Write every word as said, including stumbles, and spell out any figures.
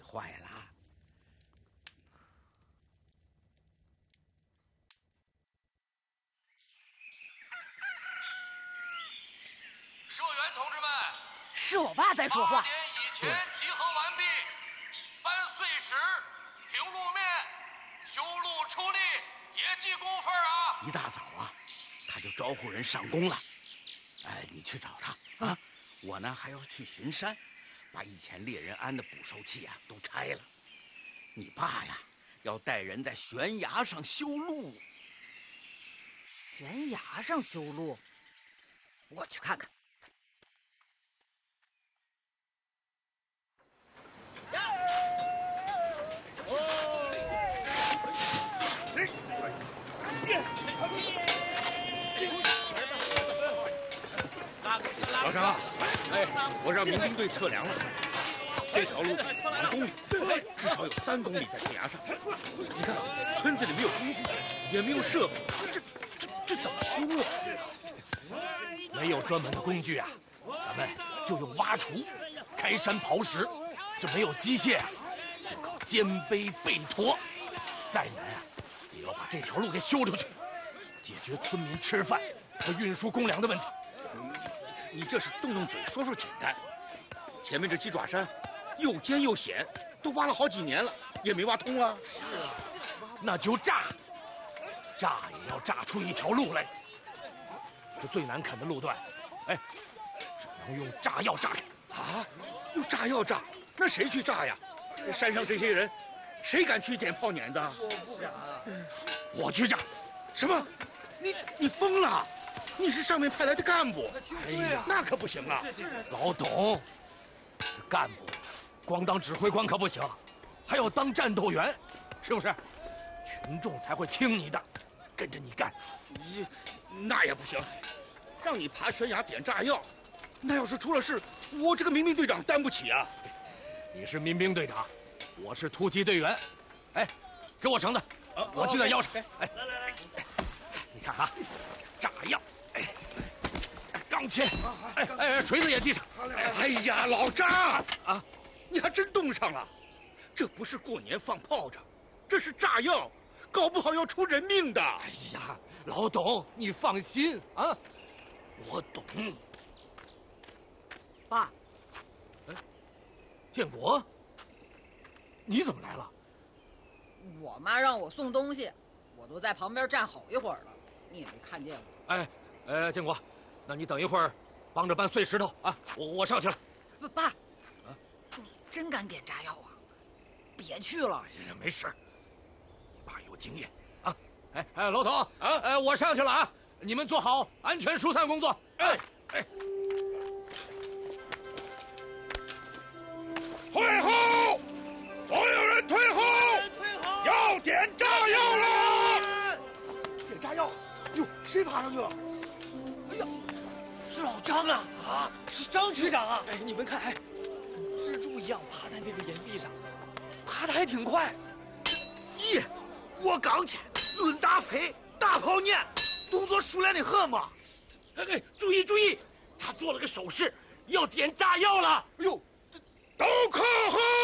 坏了。 社员同志们， 是我爸在说话。 八点以前集合完毕，搬碎石、平路面、修路出力，也记工分啊！ 一大早啊，他就招呼人上工了。哎，你去找他啊！我呢还要去巡山，把以前猎人安的捕兽器啊都拆了。你爸呀，要带人在悬崖上修路。 悬崖上修路？我去看看。 老张，哎，我让民兵队测量了，这条路两公里，至少有三公里在悬崖上。你看，村子里没有工具，也没有设备，这这这怎么修啊？ 没有专门的工具啊，咱们就用挖锄、开山刨石。这没有机械啊，就靠肩背背驮。再难啊，也要把这条路给修出去，解决村民吃饭和运输公粮的问题。 你这是动动嘴说说简单，前面这鸡爪山又尖又险，都挖了好几年了，也没挖通啊。 是啊，那就炸，炸也要炸出一条路来。这最难啃的路段，哎，只能用炸药炸开。 啊，用炸药炸？那谁去炸呀？山上这些人，谁敢去点炮碾子？ 我不敢。我去炸。 什么？你你疯了？你是上面派来的干部， 哎呀， 那可不行啊！ 老董，干部光当指挥官可不行，还要当战斗员，是不是？群众才会听你的，跟着你干。 你那也不行，让你爬悬崖点炸药，那要是出了事，我这个民兵队长担不起啊！ 你是民兵队长，我是突击队员。哎，给我绳子， 啊、 我系在腰上。哎，来来来，你看啊，炸药。哎，钢钎，哎哎，锤子也系上。 哎呀，老张啊，你还真动上了！这不是过年放炮仗，这是炸药，搞不好要出人命的。 哎呀，老董，你放心啊，我懂。 爸， 哎，建国，你怎么来了？ 我妈让我送东西，我都在旁边站好一会儿了，你也没看见我。 哎。呃，建国，那你等一会儿，帮着搬碎石头啊！我我上去了。 不，爸，啊，你真敢点炸药啊？别去了。 哎呀，没事，你爸有经验啊！哎哎，老董啊，哎，我上去了啊！你们做好安全疏散工作。哎哎， 退后！所有人退后！ 退后！ 要点炸药了！ 点炸药！哟，谁爬上去了？哎呀，是老张啊！啊，是张局长啊！哎，你们看，哎，跟蜘蛛一样爬在那个岩壁上，爬得还挺快。 咦，我刚才论大飞大炮念，动作熟练的很嘛！ 哎哎，注意注意，他做了个手势，要点炸药了！ 哎呦，都靠后！